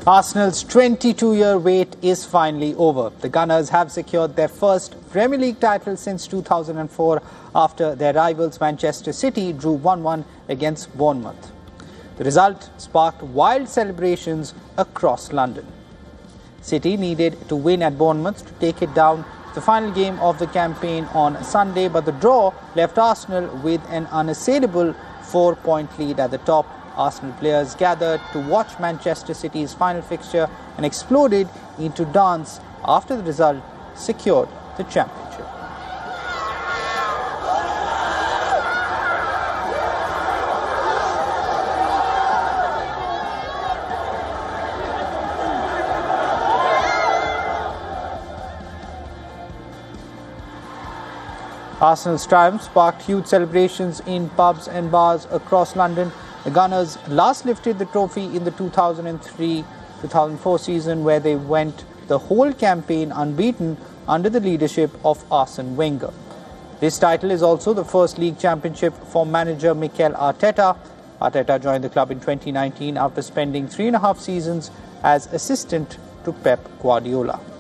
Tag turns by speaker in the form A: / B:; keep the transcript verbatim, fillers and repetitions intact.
A: Arsenal's twenty-two-year wait is finally over. The Gunners have secured their first Premier League title since two thousand four after their rivals Manchester City drew one one against Bournemouth. The result sparked wild celebrations across London. City needed to win at Bournemouth to take it down to the final game of the campaign on Sunday, but the draw left Arsenal with an unassailable four-point lead at the top. Arsenal players gathered to watch Manchester City's final fixture and exploded into dance after the result secured the championship. Arsenal's triumph sparked huge celebrations in pubs and bars across London. The Gunners last lifted the trophy in the two thousand three two thousand four season, where they went the whole campaign unbeaten under the leadership of Arsene Wenger. This title is also the first league championship for manager Mikel Arteta. Arteta joined the club in twenty nineteen after spending three and a half seasons as assistant to Pep Guardiola.